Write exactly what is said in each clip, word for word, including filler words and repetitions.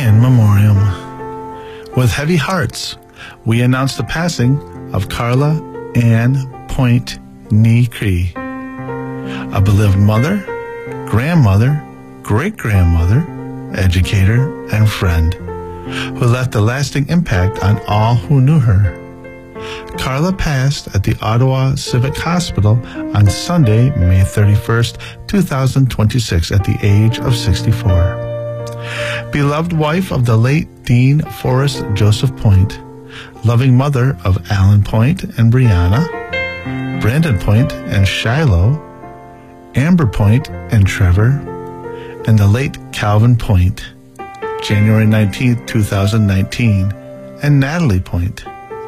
In memoriam. With heavy hearts, we announce the passing of Carla Ann Point Nee Cree, a beloved mother, grandmother, great-grandmother, educator, and friend, who left a lasting impact on all who knew her. Carla passed at the Ottawa Civic Hospital on Sunday, May thirty-first, two thousand twenty-six, at the age of sixty-four. Beloved wife of the late Dean Forrest Joseph Point, loving mother of Alan Point and Brianna, Brandon Point and Shiloh, Amber Point and Trevor, and the late Calvin Point, January nineteenth, two thousand nineteen, and Natalie Point.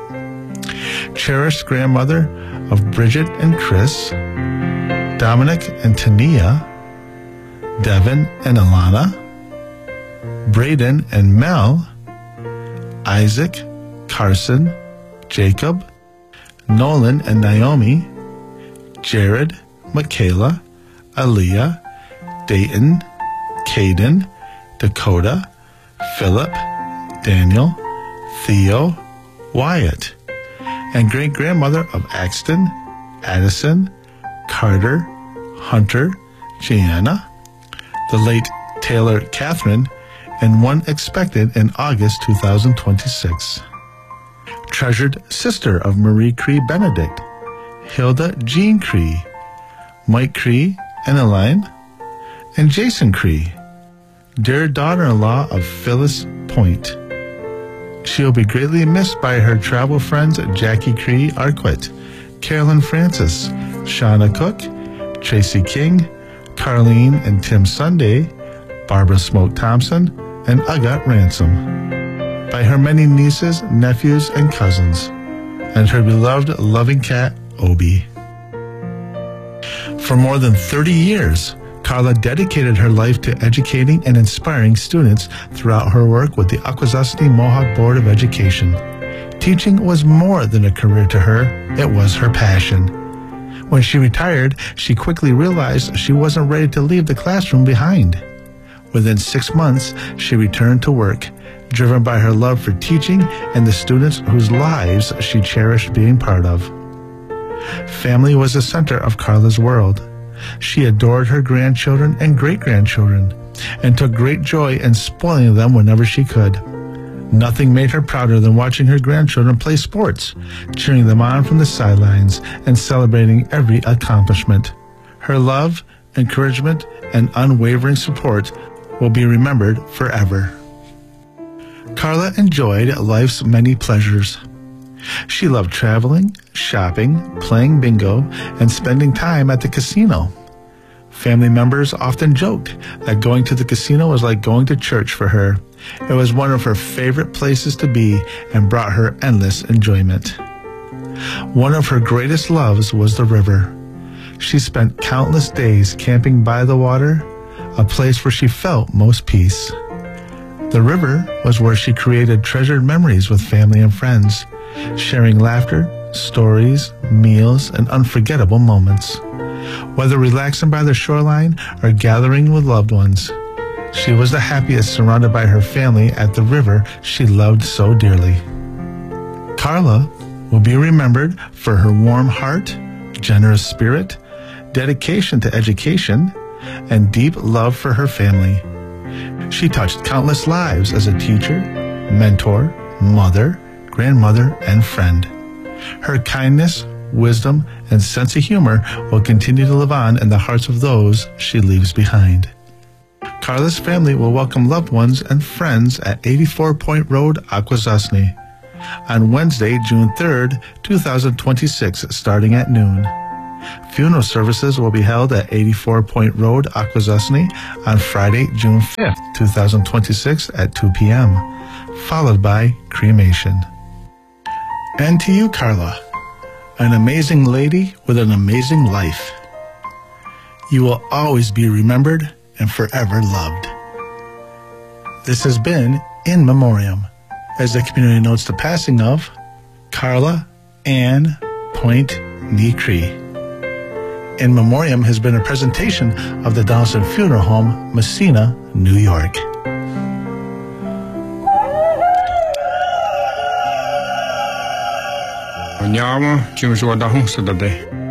Cherished grandmother of Bridget and Chris, Dominic and Tania, Devin and Alana, Braden and Mel, Isaac, Carson, Jacob, Nolan and Naomi, Jared, Michaela, Aaliyah, Dayton, Caden, Dakota, Philip, Daniel, Theo, Wyatt, and great-grandmother of Axton, Addison, Carter, Hunter, Gianna, the late Taylor Catherine, and one expected in August two thousand twenty-six. Treasured sister of Marie Cree Benedict, Hilda Jean Cree, Mike Cree and Elaine, and Jason Cree, dear daughter-in-law of Phyllis Point. She will be greatly missed by her travel friends Jackie Cree Arquette, Carolyn Francis, Shauna Cook, Tracy King, Carlene and Tim Sunday, Barbara Smoke Thompson, and Uga Ransom. By her many nieces, nephews, and cousins, and her beloved loving cat, Obi. For more than thirty years, Carla dedicated her life to educating and inspiring students throughout her work with the Akwesasne Mohawk Board of Education. Teaching was more than a career to her, it was her passion. When she retired, she quickly realized she wasn't ready to leave the classroom behind. Within six months, she returned to work, driven by her love for teaching and the students whose lives she cherished being part of. Family was the center of Carla's world. She adored her grandchildren and great-grandchildren, and took great joy in spoiling them whenever she could. Nothing made her prouder than watching her grandchildren play sports, cheering them on from the sidelines, and celebrating every accomplishment. Her love, encouragement, and unwavering support will be remembered forever. Carla enjoyed life's many pleasures. She loved traveling, shopping, playing bingo, and spending time at the casino. Family members often joked that going to the casino was like going to church for her. It was one of her favorite places to be and brought her endless enjoyment. One of her greatest loves was the river. She spent countless days camping by the water, a place where she felt most peace. The river was where she created treasured memories with family and friends, sharing laughter, stories, meals, and unforgettable moments. Whether relaxing by the shoreline or gathering with loved ones, she was the happiest surrounded by her family at the river she loved so dearly. Carla will be remembered for her warm heart, generous spirit, dedication to education, and deep love for her family. She touched countless lives as a teacher, mentor, mother, grandmother, and friend. Her kindness, wisdom, and sense of humor will continue to live on in the hearts of those she leaves behind. Carla's family will welcome loved ones and friends at eighty-four Point Road, Akwesasne, on Wednesday, June third, two thousand twenty-six, starting at noon. Funeral services will be held at eighty-four Point Road, Akwesasne, on Friday, June fifth, two thousand twenty-six, at two p.m., followed by cremation. And to you, Carla, an amazing lady with an amazing life. You will always be remembered and forever loved. This has been In Memoriam, as the community notes the passing of Carla Ann Point Nee Cree. In Memoriam has been a presentation of the Donaldson Funeral Home, Messina, New York. Andiamo, ci sono da un